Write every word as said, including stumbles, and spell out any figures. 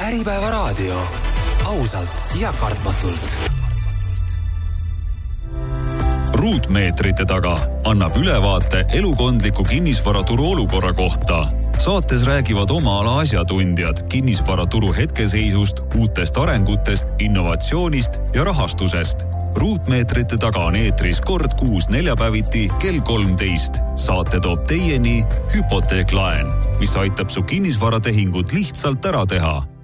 Äripäevaraadio. Ausalt ja kartmatult. Ruutmeetrite taga annab ülevaate elukondliku kinnisvaraturu olukorra kohta. Saates räägivad oma ala asjatundjad kinnisvaraturu hetkeseisust, uutest arengutest, innovatsioonist ja rahastusest. Ruutmeetrite taga on eetris kord kuus neljapäeviti kell kolmteist. Saate toob teieni Hypoteeklaen, mis aitab su kinnisvaratehingut lihtsalt ära teha.